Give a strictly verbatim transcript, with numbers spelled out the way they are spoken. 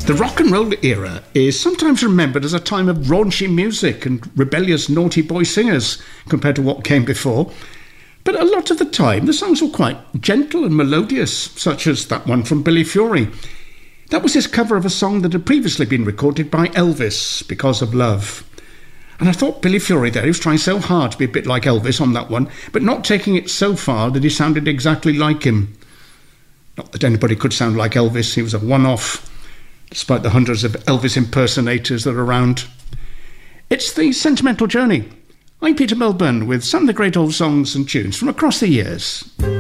The rock and roll era is sometimes remembered as a time of raunchy music and rebellious naughty boy singers compared to what came before. But a lot of the time, the songs were quite gentle and melodious, such as that one from Billy Fury. That was his cover of a song that had previously been recorded by Elvis, Because of Love. And I thought Billy Fury there, he was trying so hard to be a bit like Elvis on that one, but not taking it so far that he sounded exactly like him. Not that anybody could sound like Elvis, he was a one-off, despite the hundreds of Elvis impersonators that are around. It's The Sentimental Journey. I'm Peter Milburn with some of the great old songs and tunes from across the years.